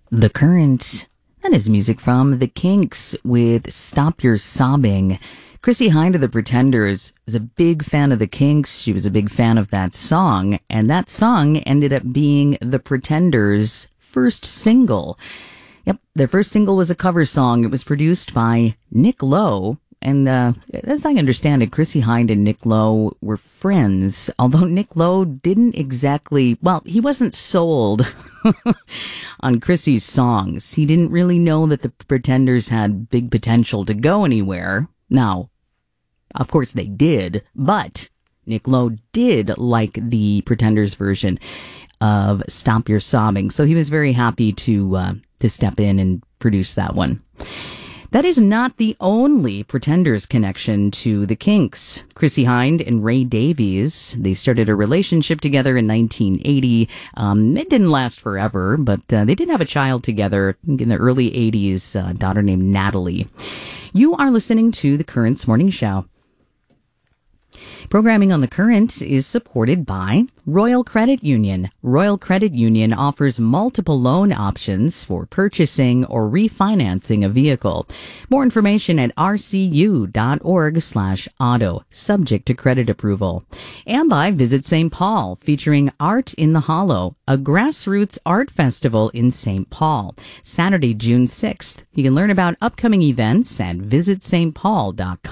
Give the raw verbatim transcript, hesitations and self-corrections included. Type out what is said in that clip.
The Current. That is music from The Kinks with Stop Your Sobbing. Chrissie Hynde of The Pretenders was a big fan of The Kinks. She was a big fan of that song, and that song ended up being The Pretenders' first single. Yep, their first single was a cover song. It was produced by Nick Lowe. And uh, as I understand it, Chrissie Hynde and Nick Lowe were friends, although Nick Lowe didn't exactly, well, he wasn't sold on Chrissie's songs. He didn't really know that the Pretenders had big potential to go anywhere. Now, of course they did, but Nick Lowe did like the Pretenders version of Stop Your Sobbing, so he was very happy to uh, to step in and produce that one. That is not the only Pretenders connection to the Kinks. Chrissie Hynde and Ray Davies, they started a relationship together in nineteen eighty. Um, it didn't last forever, but uh, they did have a child together in the early eighties, a daughter named Natalie. You are listening to The Current's Morning Show. Programming on The Current is supported by Royal Credit Union. Royal Credit Union offers multiple loan options for purchasing or refinancing a vehicle. More information at rcu.org slash auto, subject to credit approval. And by Visit Saint Paul, featuring Art in the Hollow, a grassroots art festival in Saint Paul, Saturday, June sixth. You can learn about upcoming events at visit st paul dot com.